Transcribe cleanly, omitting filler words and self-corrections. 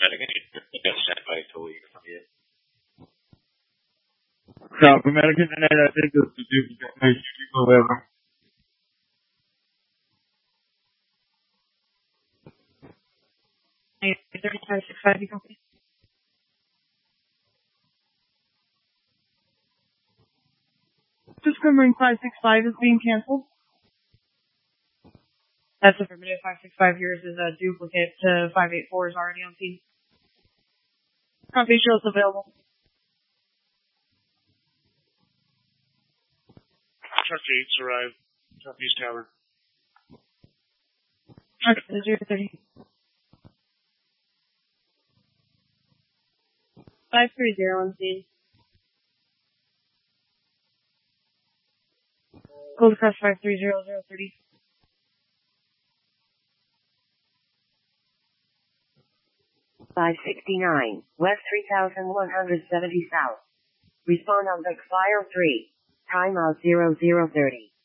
South American and I think it's the duplicate. Hey, 3565, you copy? Cisco Marine 565 is being canceled. That's affirmative. 565 yours is a duplicate to 584 is already on scene. Copy, shows available. Truck 8's arrived. Southeast Tower. Truck 030. 530 on scene. Gold Cross 530030. $569, West 3170 South. Respond on Vic Fire 3. Timeout 0030.